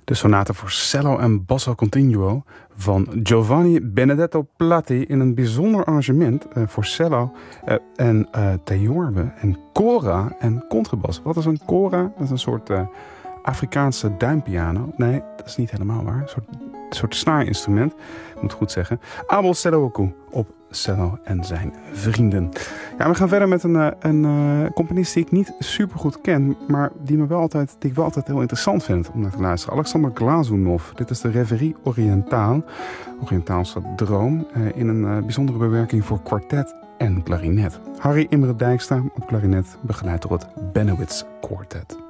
De sonate voor cello en basso continuo van Giovanni Benedetto Platti in een bijzonder arrangement voor cello en theorbe en cora en contrabas. Wat is een cora? Dat is een soort Afrikaanse duimpiano. Nee, dat is niet helemaal waar. Een soort snaarinstrument, ik moet goed zeggen. Abel Selowoku op cello en zijn vrienden. Ja, we gaan verder met een componist die ik niet super goed ken, maar die ik wel altijd heel interessant vind om naar te luisteren. Alexander Glazunov. Dit is de Rêverie Orientale, Oriëntaalse droom, in een bijzondere bewerking voor kwartet en klarinet. Harry Imre Dijkstra op klarinet, begeleid door het Bennewitz Quartet.